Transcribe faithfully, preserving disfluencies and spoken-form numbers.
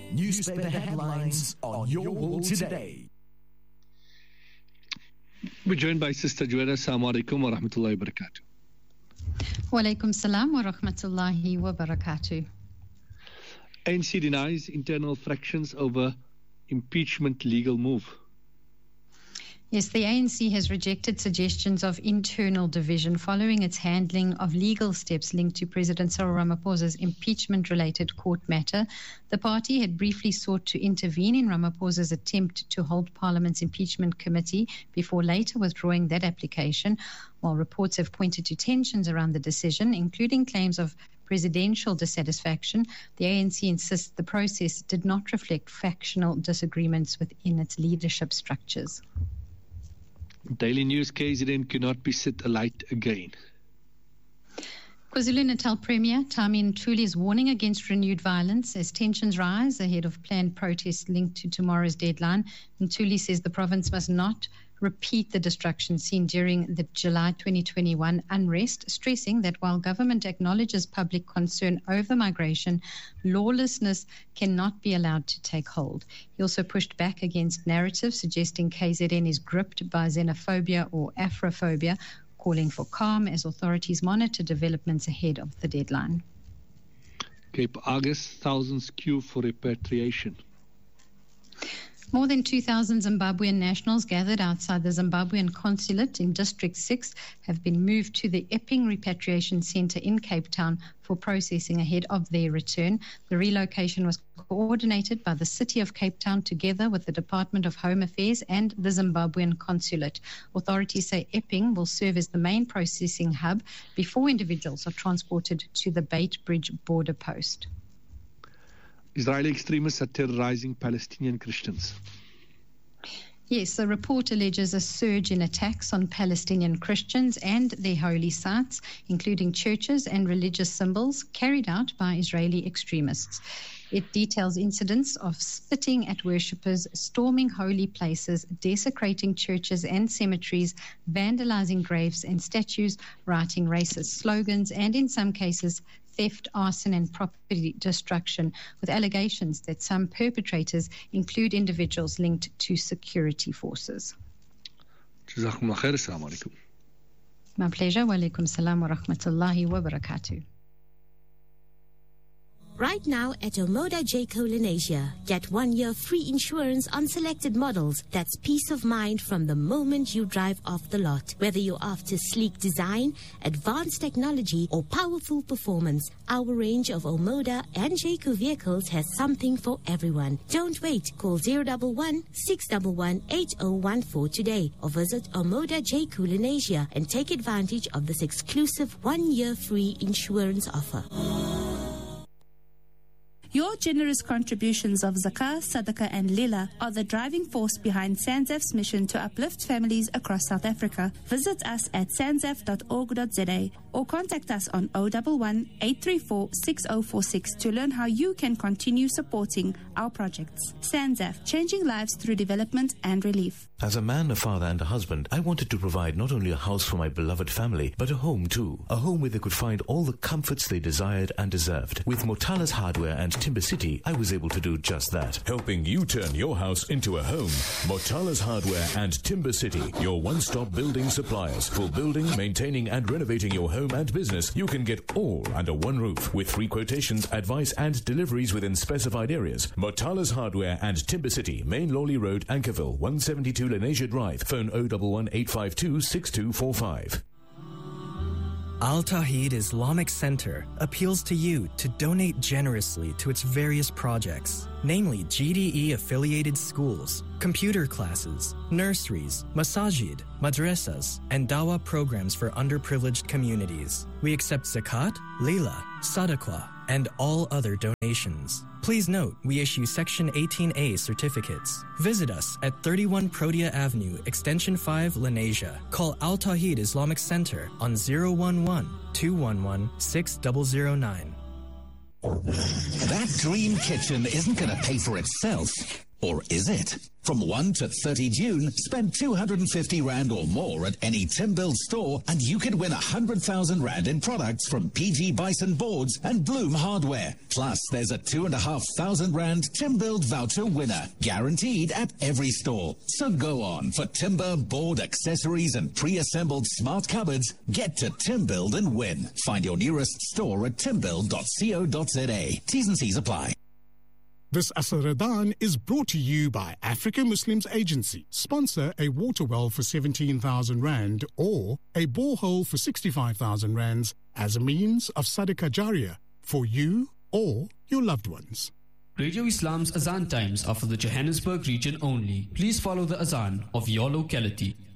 Newspaper headlines on Your World Today. We're joined by Sister Joanna. Assalamu alaikum wa rahmatullahi wa barakatuh. Wa alaikum salam wa rahmatullahi wa barakatuh. A N C denies internal fractions over impeachment legal move. Yes, the A N C has rejected suggestions of internal division following its handling of legal steps linked to President Cyril Ramaphosa's impeachment-related court matter. The party had briefly sought to intervene in Ramaphosa's attempt to hold Parliament's impeachment committee before later withdrawing that application, while reports have pointed to tensions around the decision, including claims of presidential dissatisfaction. The A N C insists the process did not reflect factional disagreements within its leadership structures. Daily News: K Z N cannot be set alight again. KwaZulu-Natal Premier Tami Ntuli is warning against renewed violence as tensions rise ahead of planned protests linked to tomorrow's deadline. Ntuli says the province must not repeat the destruction seen during the July twenty twenty-one unrest, stressing that while government acknowledges public concern over migration, lawlessness cannot be allowed to take hold. He also pushed back against narratives suggesting K Z N is gripped by xenophobia or Afrophobia, calling for calm as authorities monitor developments ahead of the deadline. Cape Argus, thousands queue for repatriation. More than two thousand Zimbabwean nationals gathered outside the Zimbabwean consulate in District six have been moved to the Epping Repatriation Centre in Cape Town for processing ahead of their return. The relocation was coordinated by the City of Cape Town together with the Department of Home Affairs and the Zimbabwean consulate. Authorities say Epping will serve as the main processing hub before individuals are transported to the Beitbridge border post. Israeli extremists are terrorizing Palestinian Christians. Yes, the report alleges a surge in attacks on Palestinian Christians and their holy sites, including churches and religious symbols, carried out by Israeli extremists. It details incidents of spitting at worshippers, storming holy places, desecrating churches and cemeteries, vandalizing graves and statues, writing racist slogans, and in some cases, theft, arson, and property destruction, with allegations that some perpetrators include individuals linked to security forces. Jazakumullah khair. Assalamu alaikum. My pleasure. Wa alaikum salam wa rahmatullahi wa barakatuh. Right now at Omoda Jayco Lenasia, get one year free insurance on selected models. That's peace of mind from the moment you drive off the lot. Whether you're after sleek design, advanced technology, or powerful performance, our range of Omoda and Jayco vehicles has something for everyone. Don't wait. Call zero one one, six one one, eight zero one four today or visit Omoda Jayco Lenasia and take advantage of this exclusive one year free insurance offer. Your generous contributions of zakah, sadaqah and lila are the driving force behind SANZAF's mission to uplift families across South Africa. Visit us at sanzaf dot org dot za or contact us on zero one one, eight three four, six zero four six to learn how you can continue supporting our projects. SANZAF, changing lives through development and relief. As a man, a father and a husband, I wanted to provide not only a house for my beloved family, but a home too. A home where they could find all the comforts they desired and deserved. With Motala's Hardware and Timber City, I was able to do just that. Helping you turn your house into a home. Motala's Hardware and Timber City, your one-stop building suppliers. For building, maintaining and renovating your home and business, you can get all under one roof with free quotations, advice and deliveries within specified areas. Motala's Hardware and Timber City, Main Lawley Road, Ankerville, one seventy-two Lenasia Drive. Phone zero one one, eight five two, six two four five. Al Tawheed Islamic Center appeals to you to donate generously to its various projects, namely G D E-affiliated schools, computer classes, nurseries, masajid, madrasas, and dawah programs for underprivileged communities. We accept zakat, lila, sadaqah, and all other donations. Please note, we issue Section eighteen A certificates. Visit us at thirty-one Protea Avenue, Extension five, Lenasia. Call Al Tawheed Islamic Center on zero one one, two one one, six zero zero nine. That dream kitchen isn't going to pay for itself. Or is it? From first to thirtieth June, spend two hundred fifty rand or more at any Timbuild store and you could win one hundred thousand rand in products from P G Bison Boards and Bloom Hardware. Plus, there's a two thousand five hundred rand Timbuild voucher winner, guaranteed at every store. So go on for timber, board, accessories and pre-assembled smart cupboards. Get to Timbuild and win. Find your nearest store at timbuild dot co dot za. T's and C's apply. This Asr Ramadan is brought to you by Africa Muslims Agency. Sponsor a water well for seventeen thousand rand or a borehole for sixty-five thousand rands as a means of Sadaqah Jariyah for you or your loved ones. Radio Islam's Azan times are for the Johannesburg region only. Please follow the Azan of your locality.